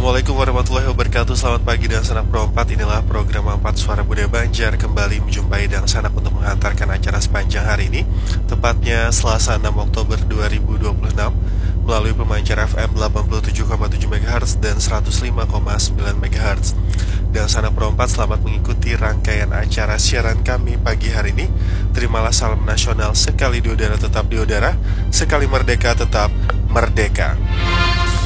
Assalamualaikum warahmatullahi wabarakatuh. Selamat pagi dan sanak perempat. Inilah program 4 Suara Budaya Banjar kembali menjumpai dan sanak untuk mengantarkan acara sepanjang hari ini, tepatnya Selasa 6 Oktober 2026 melalui pemancar FM 87,7 MHz dan 105,9 MHz. Dan sanak perempat, selamat mengikuti rangkaian acara siaran kami pagi hari ini. Terimalah salam nasional, sekali di udara tetap di udara, sekali merdeka tetap merdeka.